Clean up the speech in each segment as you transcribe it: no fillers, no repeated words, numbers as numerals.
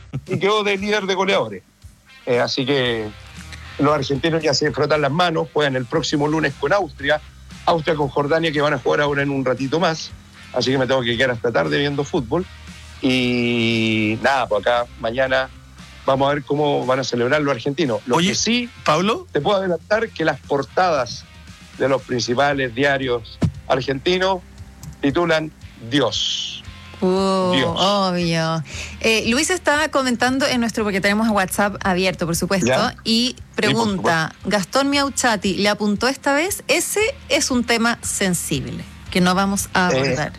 y quedó de líder de goleadores. Así que los argentinos ya se frotan las manos, juegan el próximo lunes con Austria con Jordania, que van a jugar ahora en un ratito más, así que me tengo que quedar hasta tarde viendo fútbol. Y nada, pues acá mañana vamos a ver cómo van a celebrar los argentinos. Oye, que sí, Pablo, te puedo adelantar que las portadas de los principales diarios argentinos titulan Dios. Dios. Obvio. Luis está comentando porque tenemos WhatsApp abierto, por supuesto, ¿Ya? y pregunta, sí, Gastón Miauchati le apuntó esta vez, ese es un tema sensible que no vamos a abordar.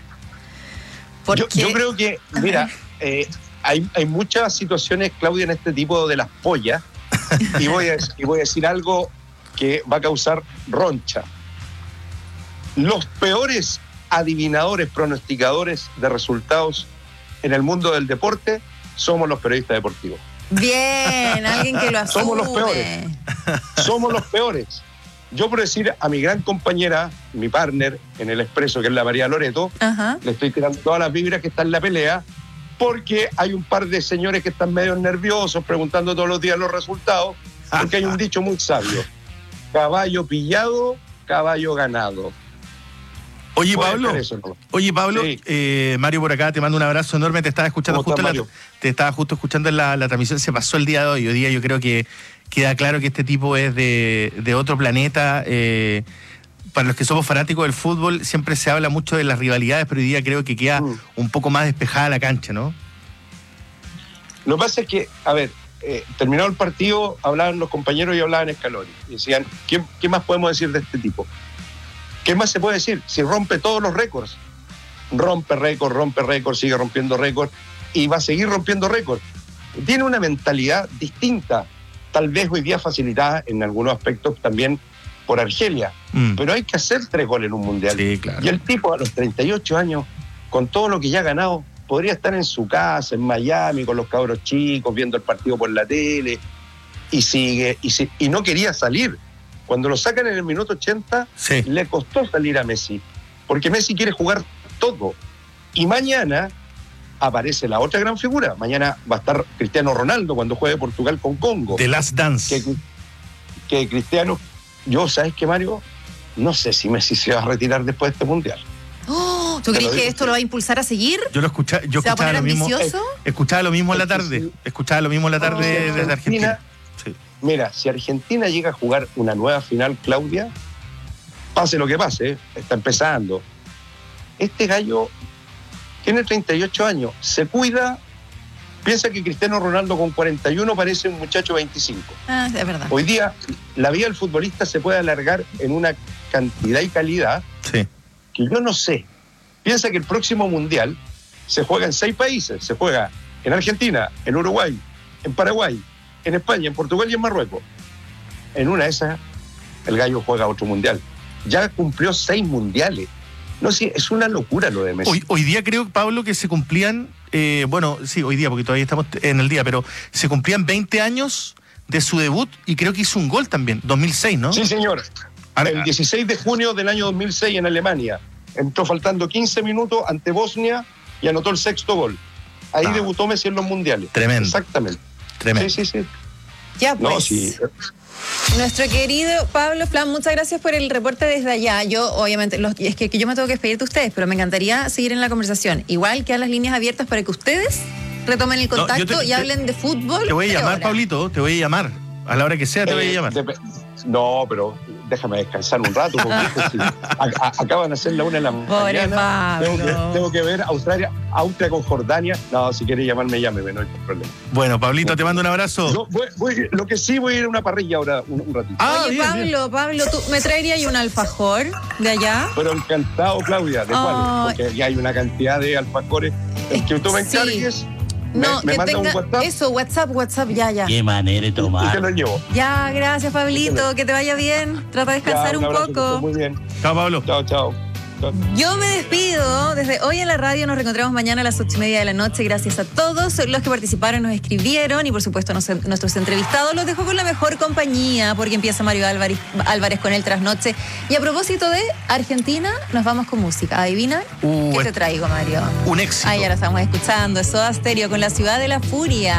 Yo creo que, mira, hay muchas situaciones, Claudia, en este tipo de las pollas, y voy a decir algo que va a causar roncha. Los peores adivinadores, pronosticadores de resultados en el mundo del deporte somos los periodistas deportivos. Bien, alguien que lo asume. Somos los peores. Yo, por decir a mi gran compañera, mi partner en el Expreso, que es la María Loreto, le estoy tirando todas las vibras que están en la pelea, porque hay un par de señores que están medio nerviosos preguntando todos los días los resultados, porque hay un dicho muy sabio: caballo pillado, caballo ganado. Oye, Pablo, sí. Mario por acá, te mando un abrazo enorme, te estaba escuchando justo escuchando en la transmisión, se pasó el día de hoy. Hoy día yo creo que queda claro que este tipo es de otro planeta. Para los que somos fanáticos del fútbol siempre se habla mucho de las rivalidades, pero hoy día creo que queda un poco más despejada la cancha, ¿no? Lo que pasa es que, terminado el partido, hablaban los compañeros y hablaban Scaloni. Y decían, ¿qué más podemos decir de este tipo? ¿Qué más se puede decir? Si rompe todos los récords. Rompe récord, sigue rompiendo récord y va a seguir rompiendo récord. Tiene una mentalidad distinta, tal vez hoy día facilitada en algunos aspectos también por Argelia. Pero hay que hacer 3 goles en un mundial. Sí, claro. Y el tipo a los 38 años, con todo lo que ya ha ganado, podría estar en su casa, en Miami, con los cabros chicos, viendo el partido por la tele, y sigue, y no quería salir. Cuando lo sacan en el minuto 80, le costó salir a Messi, porque Messi quiere jugar todo. Y mañana aparece la otra gran figura. Mañana va a estar Cristiano Ronaldo cuando juegue Portugal con Congo. The Last Dance. Que Cristiano, ¿sabes qué, Mario? No sé si Messi se va a retirar después de este mundial. ¿Tú crees que esto lo va a impulsar a seguir? Yo escuchaba lo mismo. Escuchaba lo mismo en la tarde. Escuchaba lo mismo en la tarde desde Argentina. Sí. Mira, si Argentina llega a jugar una nueva final, Claudia, pase lo que pase, está empezando. Este gallo tiene 38 años, se cuida, piensa que Cristiano Ronaldo con 41 parece un muchacho 25. Es verdad. Hoy día la vida del futbolista se puede alargar en una cantidad y calidad que yo no sé. Piensa que el próximo mundial se juega en 6 países, se juega en Argentina, en Uruguay, en Paraguay, en España, en Portugal y en Marruecos. En una de esas, el gallo juega otro mundial. Ya cumplió 6 mundiales. No sé, es una locura lo de Messi. Hoy día creo, Pablo, que se cumplían, hoy día, porque todavía estamos en el día, pero se cumplían 20 años de su debut y creo que hizo un gol también, 2006, ¿no? Sí, señor. El 16 de junio del año 2006 en Alemania. Entró faltando 15 minutos ante Bosnia y anotó el 6º gol. Ahí debutó Messi en los mundiales. Tremendo. Exactamente. Tremendo. Sí. Ya, pues. No, sí. Nuestro querido Pablo Flan, muchas gracias por el reporte desde allá. Yo, obviamente, es que yo me tengo que despedir de ustedes, pero me encantaría seguir en la conversación. Igual quedan las líneas abiertas para que ustedes retomen el contacto y hablen de fútbol. Te voy a llamar, Pablito, te voy a llamar. A la hora que sea te voy a llamar. No, pero déjame descansar un rato, porque acaban de hacer la 1 de la mañana. Tengo que ver Austria con Jordania. No, si quieres llamarme, llámeme, no hay problema. Bueno, Pablito, te mando un abrazo. Lo que sí, voy a ir a una parrilla ahora un ratito. Oye, bien, Pablo, ¿tú me traerías un alfajor de allá? Pero encantado, Claudia, ¿de cuáles? Porque ya hay una cantidad de alfajores. Es que tú me encargues. No, me manda un WhatsApp. Eso, WhatsApp, ya. Qué manera de tomar. Y te lo llevo. Ya, gracias, Pablito, que te vaya bien. Trata de descansar un poco. Muy bien. Chao, Pablo. Chao. Yo me despido desde hoy en la radio. Nos reencontramos mañana a las 8:30 de la noche. Gracias a todos los que participaron, nos escribieron y por supuesto nuestros entrevistados. Los dejo con la mejor compañía porque empieza Mario Álvarez con el trasnoche. Y a propósito de Argentina, nos vamos con música. ¿Adivina qué te traigo, Mario? Un éxito. Ahí ya la estamos escuchando. Soda Stereo con La Ciudad de la Furia.